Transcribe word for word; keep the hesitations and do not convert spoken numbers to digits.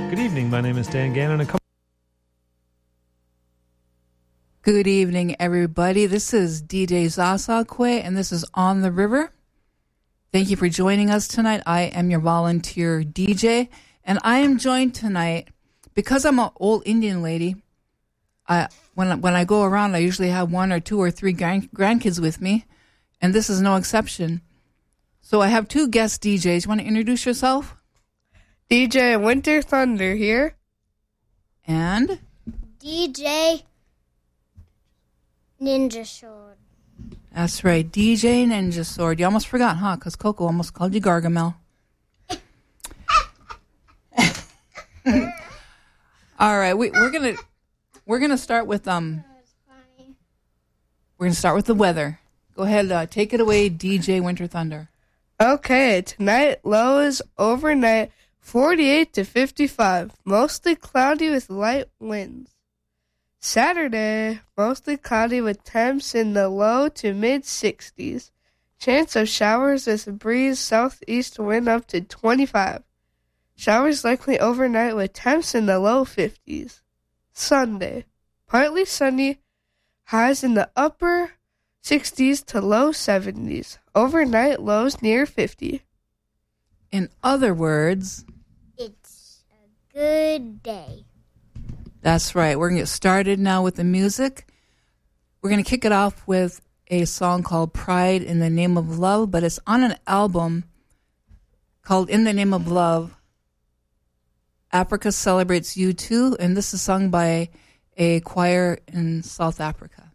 Good evening. My name is Dan Gannon. A couple Good evening, everybody. This is D J Zasakwe, and this is On the River. Thank you for joining us tonight. I am your volunteer D J, and I am joined tonight because I'm an old Indian lady. I when when I go around, I usually have one or two or three grand, grandkids with me, and this is no exception. So I have two guest D Js. You want to introduce yourself? D J Winter Thunder here. And? D J Ninja Sword. That's right, D J Ninja Sword. You almost forgot, huh? Because Coco almost called you Gargamel. All right, we, we're gonna we're gonna start with um. We're gonna start with the weather. Go ahead, uh, take it away, D J Winter Thunder. Okay, tonight low is overnight forty-eight to fifty-five, mostly cloudy with light winds. Saturday, mostly cloudy with temps in the low to mid sixties. Chance of showers with a breeze southeast wind up to twenty-five. Showers likely overnight with temps in the low fifties. Sunday, partly sunny, highs in the upper sixties to low seventies. Overnight lows near fifty. In other words, it's a good day. That's right. We're going to get started now with the music. We're going to kick it off with a song called Pride in the Name of Love, but it's on an album called In the Name of Love. Africa Celebrates You Too, and this is sung by a choir in South Africa.